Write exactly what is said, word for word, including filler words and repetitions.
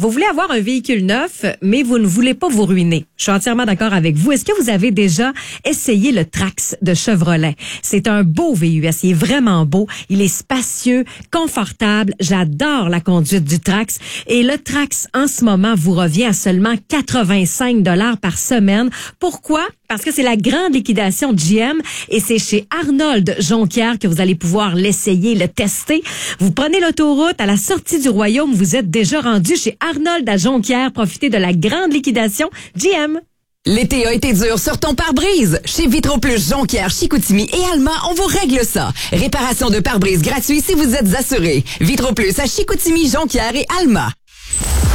Vous voulez avoir un véhicule neuf, mais vous ne voulez pas vous ruiner. Je suis entièrement d'accord avec vous. Est-ce que vous avez déjà essayé le Trax de Chevrolet? C'est un beau V U S. Il est vraiment beau. Il est spacieux, confortable. J'adore la conduite du Trax. Et le Trax, en ce moment, vous revient à seulement quatre-vingt-cinq dollars par semaine. Pourquoi? Parce que c'est la grande liquidation de G M et c'est chez Arnold Jonquière que vous allez pouvoir l'essayer, le tester. Vous prenez l'autoroute, à la sortie du royaume, vous êtes déjà rendu chez Arnold à Jonquière. Profitez de la grande liquidation G M. L'été a été dur sur ton pare-brise. Chez Vitroplus Jonquière, Chicoutimi et Alma, on vous règle ça. Réparation de pare-brise gratuit si vous êtes assuré. Vitroplus à Chicoutimi, Jonquière et Alma.